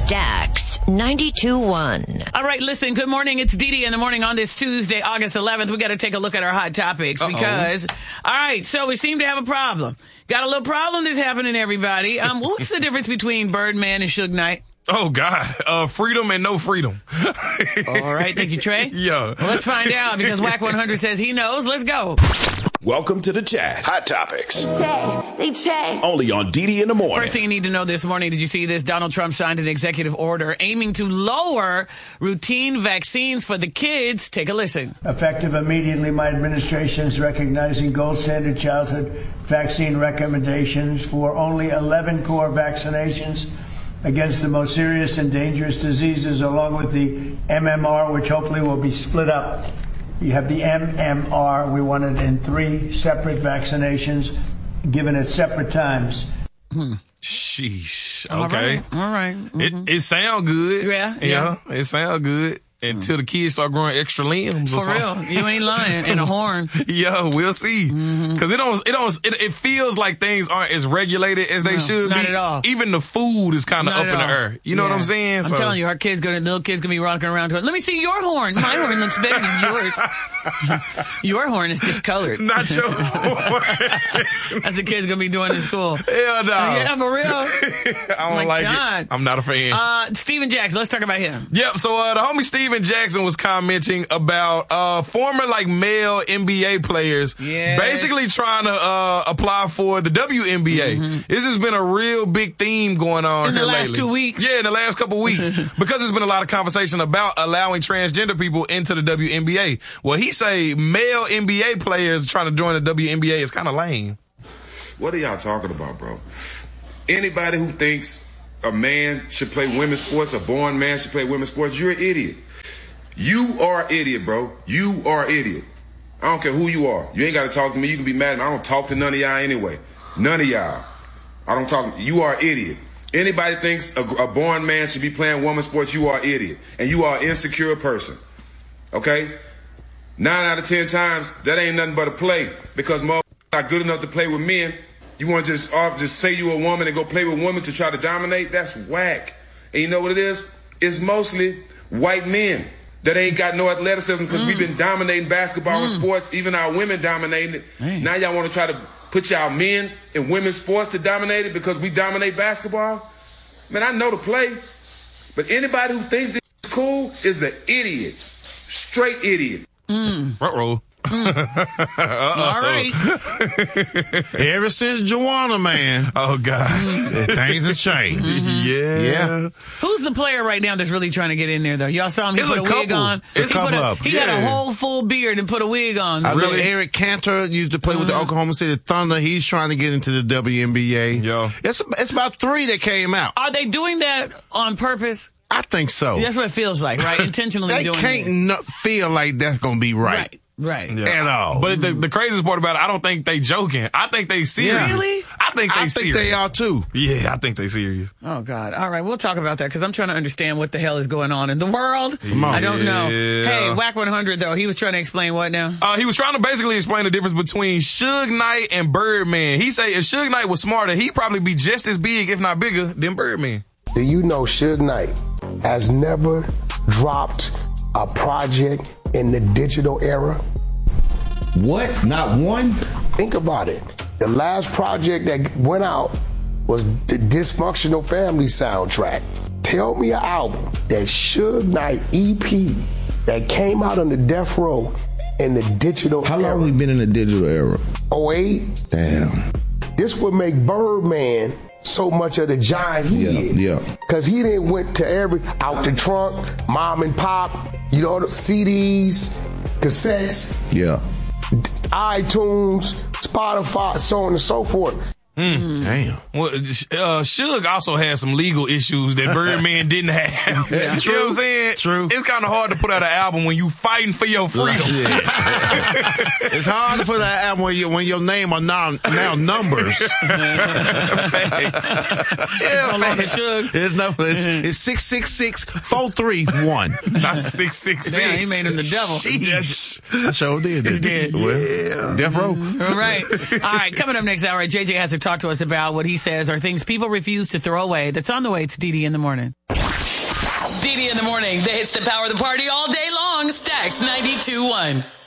Jax 92.1. All right, listen, good morning. It's Dee Dee in the morning on this Tuesday, August 11th. We got to take a look at our hot topics because, all right, so we seem to have a problem. Got a little problem that's happening, everybody. What's the difference between Birdman and Suge Knight? Oh, God. Freedom and no freedom. All right. Thank you, Trey. Yeah. Well, let's find out because Whack 100 says he knows. Let's go. Welcome to the chat. Hot topics. They check. Only on Dee Dee in the morning. First thing you need to know this morning, did you see this? Donald Trump signed an executive order aiming to lower routine vaccines for the kids. Take a listen. Effective immediately, my administration is recognizing gold standard childhood vaccine recommendations for only 11 core vaccinations against the most serious and dangerous diseases, along with the MMR, which hopefully will be split up. You have the MMR. We want it in 3 separate vaccinations, given at separate times. Sheesh. Okay. All right. Mm-hmm. It sound good. Yeah. It sound good. Until the kids start growing extra limbs or For real. something. You ain't lying. And a horn. Yeah, we'll see. Because it feels like things aren't as regulated as they should be. Not at all. Even the food is kind of up in the air. You know what I'm saying? I'm telling you, our little kids gonna be rocking around going, let me see your horn. My horn looks better than yours. Your horn is discolored. Not your horn. That's the kids gonna be doing in school. Hell no. Yeah, for real. I don't like it. I'm not a fan. Steven Jackson, let's talk about him. Yep, so the homie Steven Jackson was commenting about former male NBA players basically trying to apply for the WNBA. This has been a real big theme going on in here the last lately. 2 weeks. Yeah, in the last couple weeks. Because there's been a lot of conversation about allowing transgender people into the WNBA. Well, he say male NBA players trying to join the WNBA is kind of lame. What are y'all talking about, bro? Anybody who thinks a man should play women's sports, a born man should play women's sports, you're an idiot. You are an idiot, bro. You are an idiot. I don't care who you are. You ain't got to talk to me. You can be mad at me. I don't talk to none of y'all anyway. None of y'all. I don't talk. You are an idiot. Anybody thinks a born man should be playing women's sports, you are an idiot. And you are an insecure person. Okay? 9 out of 10 times, that ain't nothing but a play. Because motherfuckers not good enough to play with men. You want to just say you a woman and go play with women to try to dominate? That's whack. And you know what it is? It's mostly white men that ain't got no athleticism because we've been dominating basketball and sports, even our women dominating it. Now y'all want to try to put y'all men in women's sports to dominate it because we dominate basketball? Man, I know the play, but anybody who thinks this is cool is an idiot. Straight idiot. Ruh-roh. All right. Ever since Joanna, man. Oh, God. Things have changed. Yeah. Who's the player right now that's really trying to get in there, though? Y'all saw him. He put a wig on. It's a couple of them. He got a whole full beard and put a wig on. I know Eric Cantor used to play with the Oklahoma City Thunder. He's trying to get into the WNBA. Yeah. It's about 3 that came out. Are they doing that on purpose? I think so. That's what it feels like, right? Intentionally they doing it. They can't feel like that's going to be right. Right. Yeah. At all. But the craziest part about it, I don't think they joking. I think they serious. Yeah. Really? I think they serious. They are too. Yeah, I think they serious. Oh, God. All right, we'll talk about that because I'm trying to understand what the hell is going on in the world. Come on. I don't know. Yeah. Hey, Whack 100, though, he was trying to explain what now? He was trying to basically explain the difference between Suge Knight and Birdman. He say if Suge Knight was smarter, he'd probably be just as big, if not bigger, than Birdman. Do you know Suge Knight has never dropped a project in the digital era? What? Not one? Think about it. The last project that went out was the Dysfunctional Family soundtrack. Tell me an album that Suge Knight EP that came out on the Death Row in the digital era. How long we been in the digital era? 08. Damn. This would make Birdman so much of the giant he is. Yeah. Because he didn't went to out the trunk, mom and pop, the CDs, cassettes. Yeah. iTunes, Spotify, so on and so forth. Damn. Well, Suge also had some legal issues that Birdman didn't have. Yeah. You know what I'm saying? True. It's kind of hard to put out an album when you fighting for your freedom. It's hard to put out an album when your name are now numbers. It's 666-431. Not 666. Damn, he made him the devil. Sheesh. I sure did. He did. Well, Death Row. All right. All right. Coming up next hour, JJ has to talk to us about what he says are things people refuse to throw away. That's on the way. It's Dee Dee in the morning. DD in the morning. The hits that power the party all day long. Stacks 92.1.